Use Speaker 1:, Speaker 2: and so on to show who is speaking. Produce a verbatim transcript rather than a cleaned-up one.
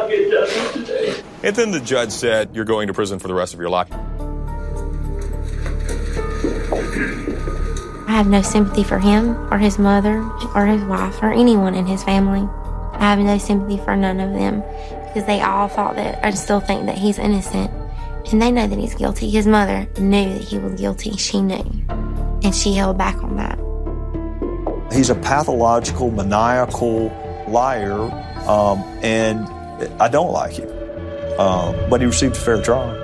Speaker 1: I'll get justice today.
Speaker 2: And then the judge said, you're going to prison for the rest of your life.
Speaker 3: I have no sympathy for him or his mother or his wife or anyone in his family. I have no sympathy for none of them because they all thought that, and still think that he's innocent. And they know that he's guilty. His mother knew that he was guilty. She knew. And she held back on that.
Speaker 4: He's a pathological, maniacal liar, um, and I don't like him. Um, but he received a fair trial.